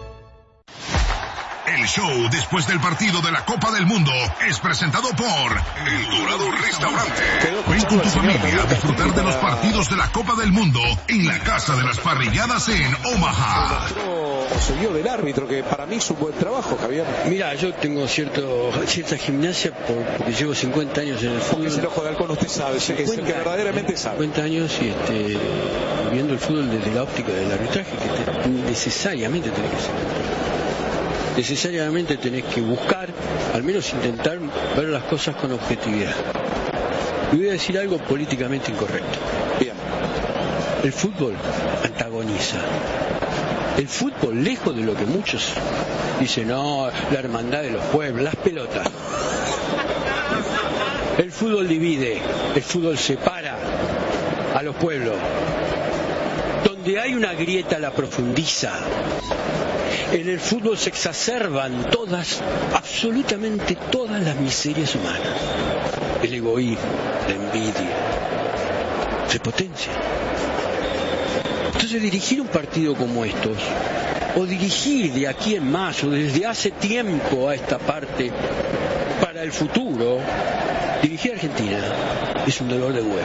El show después del partido de la Copa del Mundo es presentado por El Dorado Restaurante. Ven con tu familia a disfrutar de los partidos de la Copa del Mundo en la Casa de las Parrilladas en Omaha. O siguió del árbitro, que para mí es un buen trabajo, Javier. Mira, yo tengo cierta gimnasia porque llevo 50 años en el fútbol. Es el ojo de halcón, usted sabe, es el que verdaderamente sabe. 50 años y viendo el fútbol desde la óptica del arbitraje, que necesariamente tenés que ser. Necesariamente tenés que buscar, al menos intentar ver las cosas con objetividad. Y voy a decir algo políticamente incorrecto. Bien. El fútbol antagoniza. El fútbol, lejos de lo que muchos dicen, no, la hermandad de los pueblos, las pelotas. El fútbol divide, el fútbol separa a los pueblos. Donde hay una grieta la profundiza. En el fútbol se exacerban absolutamente todas las miserias humanas. El egoísmo, la envidia, se potencia. Entonces dirigir un partido como estos, o dirigir de aquí en más, o desde hace tiempo a esta parte, para el futuro, dirigir a Argentina es un dolor de huevos.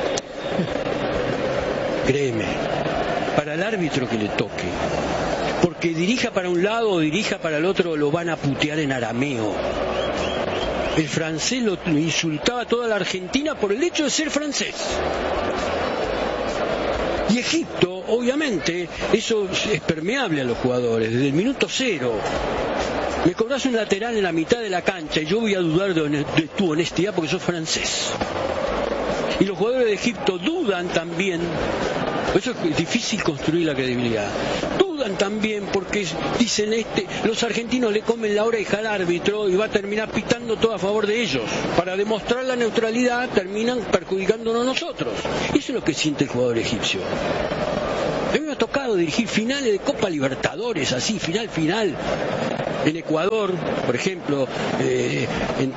Créeme, para el árbitro que le toque, porque dirija para un lado o dirija para el otro, lo van a putear en arameo. El francés lo insultaba a toda la Argentina por el hecho de ser francés. Y Egipto, obviamente, eso es permeable a los jugadores, desde el minuto cero. Me cobras un lateral en la mitad de la cancha y yo voy a dudar de tu honestidad porque sos francés. Y los jugadores de Egipto dudan también, por eso es difícil construir la credibilidad. Dudan también porque dicen los argentinos le comen la oreja al árbitro y va a terminar pitando todo a favor de ellos. Para demostrar la neutralidad terminan perjudicándonos nosotros. Eso es lo que siente el jugador egipcio. A mí me ha tocado dirigir finales de Copa Libertadores, así, final. En Ecuador, por ejemplo,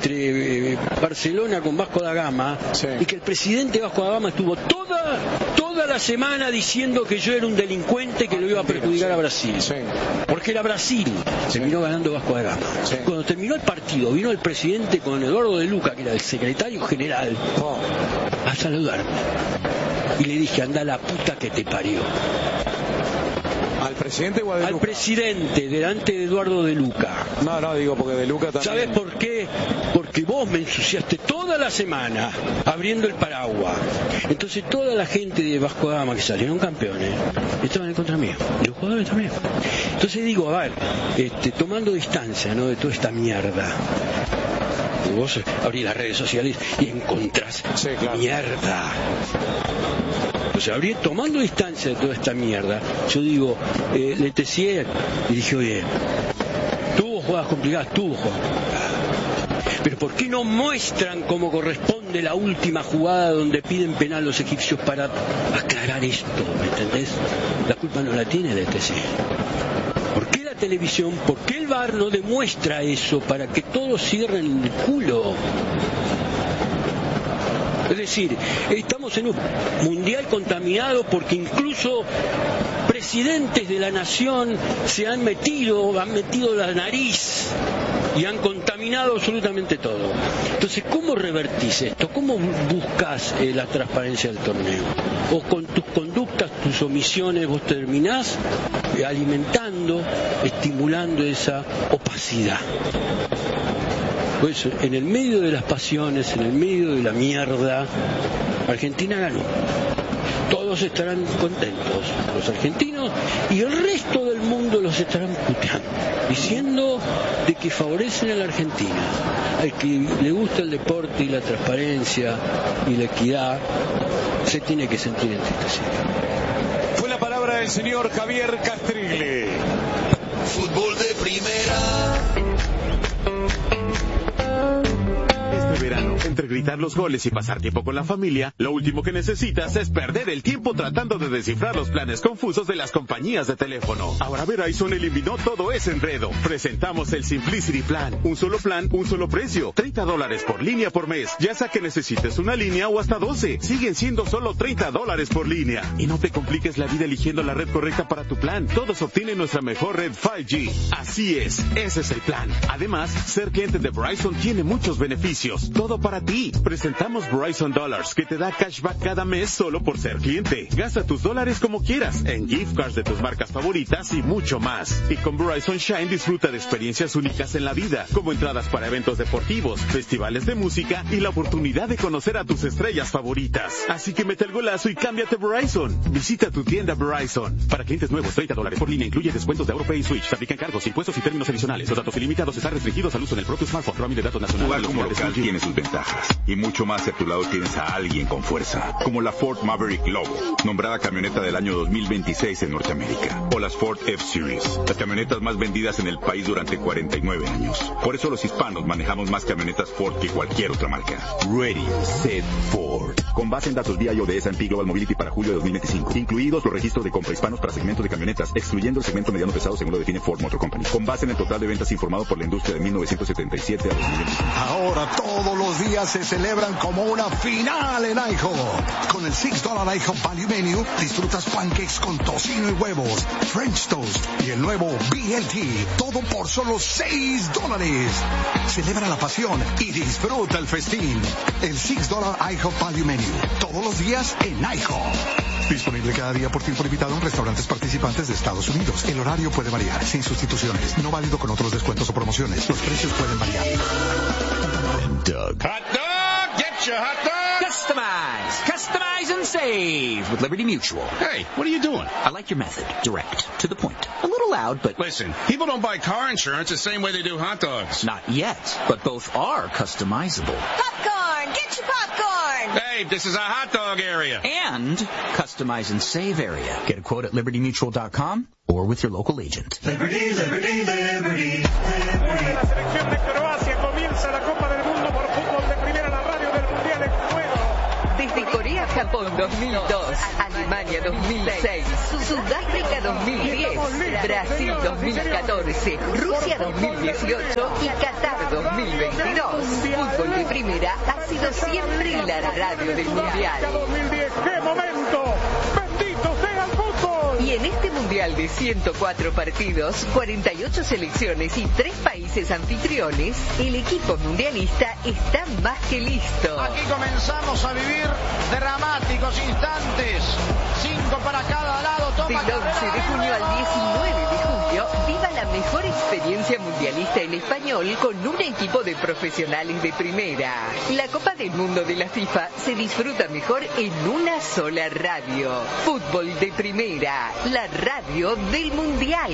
entre Barcelona con Vasco da Gama, sí. Y que el presidente de Vasco da Gama estuvo toda toda la semana diciendo que yo era un delincuente que lo iba a perjudicar a Brasil. Porque era Brasil. Terminó ganando Vasco da Gama. Cuando terminó el partido, vino el presidente con Eduardo de Luca, que era el secretario general, a saludarme. Y le dije, anda la puta que te parió. ¿Al presidente o a De Luca? Al presidente, delante de Eduardo de Luca. No, digo porque De Luca también... ¿Sabes por qué? Porque vos me ensuciaste toda la semana abriendo el paraguas. Entonces toda la gente de Vasco da Gama que salieron campeones estaban en contra mío. Los jugadores también. Entonces digo, a ver, tomando distancia, ¿no?, de toda esta mierda. Y vos abrís las redes sociales y encontrás mierda. O sea, tomando distancia de toda esta mierda, yo digo, le tecié y dije, oye, tuvo jugadas complicadas, pero ¿por qué no muestran cómo corresponde la última jugada donde piden penal los egipcios para aclarar esto? ¿Me entendés? La culpa no la tiene el ETC. ¿Por qué la televisión, por qué el VAR no demuestra eso para que todos cierren el culo? Es decir, estamos en un mundial contaminado porque incluso presidentes de la nación se han metido la nariz y han contaminado absolutamente todo. Entonces, ¿cómo revertís esto? ¿Cómo buscas la transparencia del torneo? ¿O con tus conductas, tus omisiones, vos terminás alimentando, estimulando esa opacidad? Pues en el medio de las pasiones, en el medio de la mierda, Argentina ganó. Todos estarán contentos, los argentinos, y el resto del mundo los estarán puteando, diciendo de que favorecen a la Argentina. Al que le gusta el deporte y la transparencia y la equidad, se tiene que sentir entristecido. Fue la palabra del señor Javier Castrilli. Fútbol de primera. Verano, entre gritar los goles y pasar tiempo con la familia, lo último que necesitas es perder el tiempo tratando de descifrar los planes confusos de las compañías de teléfono. Ahora Verizon eliminó todo ese enredo. Presentamos el Simplicity Plan. Un solo plan, un solo precio. $30 por línea por mes. Ya sea que necesites una línea o hasta 12. Siguen siendo solo $30 por línea. Y no te compliques la vida eligiendo la red correcta para tu plan. Todos obtienen nuestra mejor red 5G. Así es, ese es el plan. Además, ser cliente de Verizon tiene muchos beneficios. Todo para ti. Presentamos Verizon Dollars, que te da cashback cada mes solo por ser cliente. Gasta tus dólares como quieras, en gift cards de tus marcas favoritas y mucho más. Y con Verizon Shine disfruta de experiencias únicas en la vida, como entradas para eventos deportivos, festivales de música y la oportunidad de conocer a tus estrellas favoritas. Así que mete el golazo y cámbiate a Verizon. Visita tu tienda Verizon. Para clientes nuevos, $30 por línea incluye descuentos de AuroPay y Switch. Se aplican cargos, impuestos y términos adicionales. Los datos ilimitados están restringidos al uso en el propio smartphone. Roaming de datos nacionales. Jugar como local tiene sus ventajas. Y mucho más si a tu lado tienes a alguien con fuerza, como la Ford Maverick Lobo, nombrada camioneta del año 2026 en Norteamérica, o las Ford F-Series, las camionetas más vendidas en el país durante 49 años. Por eso los hispanos manejamos más camionetas Ford que cualquier otra marca. Ready, Set, Ford. Con base en datos BIO de S&P Global Mobility para julio de 2025, incluidos los registros de compra hispanos para segmentos de camionetas, excluyendo el segmento mediano pesado según lo define Ford Motor Company. Con base en el total de ventas informado por la industria de 1977 a 2025. Ahora todos los días se celebran como una final en IHOP. Con el $6 IHOP Value Menu disfrutas pancakes con tocino y huevos, French Toast y el nuevo BLT, todo por solo $6. Celebra la pasión y disfruta el festín. El $6 IHOP Value Menu, todos los días en IHOP. Disponible cada día por tiempo limitado en restaurantes participantes de Estados Unidos. El horario puede variar, sin sustituciones. No válido con otros descuentos o promociones. Los precios pueden variar. Doug. Hot dog! Get your hot dog! Customize and save with Liberty Mutual. Hey, what are you doing? I like your method. Direct. To the point. A little loud, but... Listen, people don't buy car insurance the same way they do hot dogs. Not yet, but both are customizable. Popcorn! Get your popcorn! Hey, this is a hot dog area. And customize and save area. Get a quote at libertymutual.com or with your local agent. Liberty, liberty, liberty, liberty. La selección de Croacia comienza la Copa del Mundo por fútbol de primera, la radio del Mundial en juego. Desde Corea, Japón 2002, Alemania 2006, Sudáfrica 2010, Brasil 2014, Rusia 2018 y Qatar 2022. Fútbol de primera ha sido siempre la radio del Mundial. 2010, ¡qué momento! mundial de 104 partidos, 48 selecciones y 3 países anfitriones, el equipo mundialista está más que listo. Aquí comenzamos a vivir dramáticos instantes. 5 para cada lado. Toma Del 11 de junio al 19 de julio, viva la mejor experiencia mundialista en español con un equipo de profesionales de primera. La Copa del Mundo de la FIFA se disfruta mejor en una sola radio. Fútbol de primera, la radio del Mundial.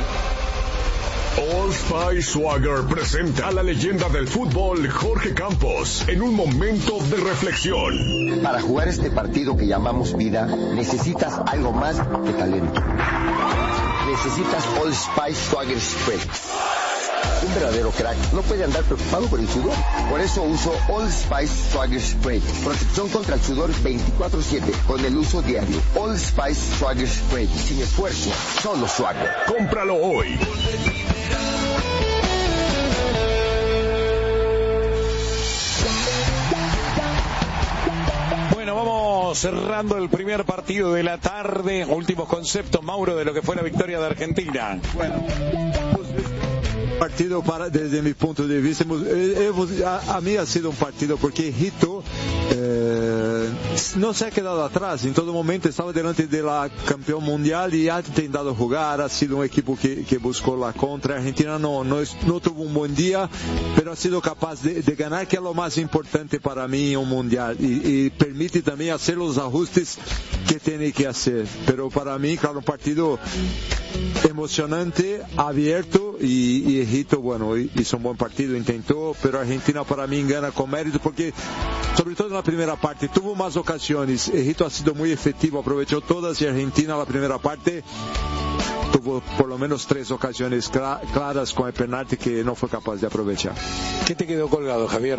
Old Spice Swagger presenta a la leyenda del fútbol, Jorge Campos, en un momento de reflexión. Para jugar este partido que llamamos vida, necesitas algo más que talento. Necesitas Old Spice Swagger Spread. Un verdadero crack no puede andar preocupado por el sudor. Por eso uso Old Spice Swagger Spray. Protección contra el sudor 24/7 con el uso diario. Old Spice Swagger Spray. Sin esfuerzo, solo Swagger. Cómpralo hoy. Bueno, vamos cerrando el primer partido de la tarde. Últimos conceptos, Mauro, de lo que fue la victoria de Argentina. Bueno, partido desde mi punto de vista, a mí ha sido un partido porque Egipto no se ha quedado atrás, en todo momento estaba delante de la campeón mundial y ha intentado jugar, ha sido un equipo que buscó la contra. Argentina no tuvo un buen día, pero ha sido capaz de ganar, que es lo más importante para mí en un mundial, y permite también hacer los ajustes que tiene que hacer. Pero para mí, claro, un partido emocionante, abierto, y Egipto, bueno, hizo un buen partido, intentó, pero Argentina para mí gana con mérito, porque sobre todo en la primera parte tuvo más ocasiones. Egipto ha sido muy efectivo, aprovechó todas, y Argentina la primera parte tuvo por lo menos 3 ocasiones claras con el penalti que no fue capaz de aprovechar. ¿Qué te quedó colgado, Javier?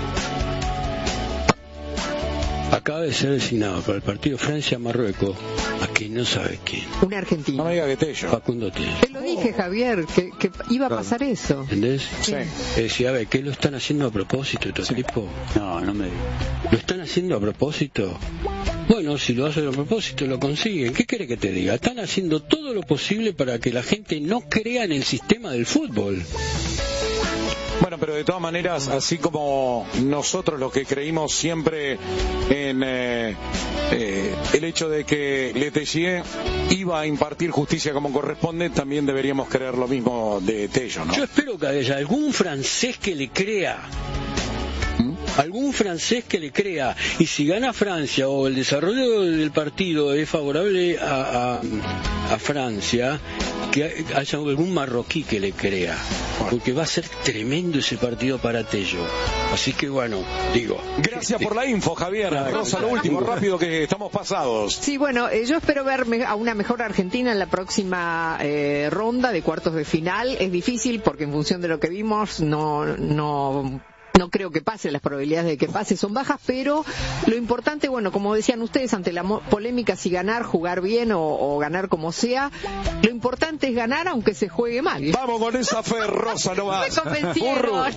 Acaba de ser designado para el partido Francia-Marruecos a quien no sabe quién. Un argentino. No me diga que Tello. Facundo Tello. Te lo dije, Javier, que iba a pasar eso. ¿Entendés? Sí. Decía, a ver, ¿qué lo están haciendo a propósito estos tipos? No me digas. ¿Lo están haciendo a propósito? Bueno, si lo hacen a propósito, lo consiguen. ¿Qué quiere que te diga? Están haciendo todo lo posible para que la gente no crea en el sistema del fútbol. Bueno, pero de todas maneras, así como nosotros los que creímos siempre en el hecho de que Letelier iba a impartir justicia como corresponde, también deberíamos creer lo mismo de Tello, ¿no? Yo espero que haya algún francés que le crea. Algún francés que le crea, y si gana Francia o el desarrollo del partido es favorable a Francia, que haya algún marroquí que le crea, porque va a ser tremendo ese partido para Tello. Así que bueno, digo. Gracias por la info, Javier. Rosa, lo último, rápido que estamos pasados. Sí, bueno, yo espero ver a una mejor Argentina en la próxima ronda de cuartos de final. Es difícil porque en función de lo que vimos no creo que pase, las probabilidades de que pase son bajas, pero lo importante, bueno, como decían ustedes, ante la polémica si ganar, jugar bien o ganar como sea, lo importante es ganar aunque se juegue mal. Vamos con esa fe, Rosa, no vas. Me convencieron.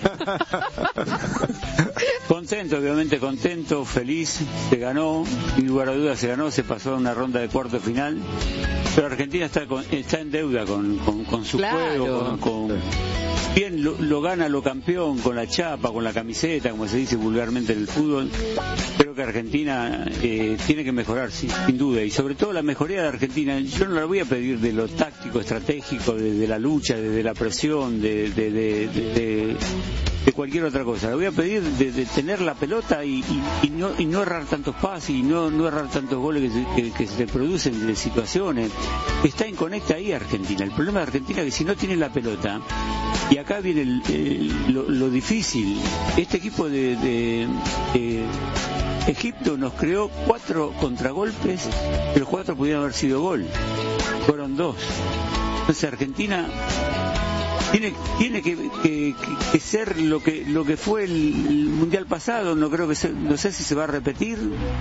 Contento, obviamente contento, feliz, se ganó, sin lugar a dudas se ganó, se pasó a una ronda de cuarto final, pero Argentina está en deuda con su juego, bien lo gana lo campeón, con la chapa, con la camiseta, como se dice vulgarmente en el fútbol. Creo que Argentina tiene que mejorar, sin duda, y sobre todo la mejoría de Argentina. Yo no la voy a pedir de lo táctico, estratégico, de la lucha, de la presión, de cualquier otra cosa. La voy a pedir de tener la pelota y no errar tantos pases y no errar tantos goles que se producen de situaciones. Está en conecta ahí Argentina. El problema de Argentina es que si no tiene la pelota, y acá viene lo difícil, este equipo de Egipto nos creó 4 contragolpes, pero 4 pudieron haber sido gol, fueron 2. Entonces Argentina tiene que ser lo que fue el mundial pasado. No sé si se va a repetir,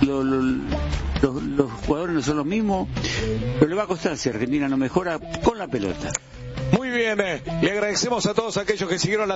los jugadores no son los mismos, pero le va a costar si Argentina no mejora con la pelota. Muy bien, le agradecemos a todos aquellos que siguieron la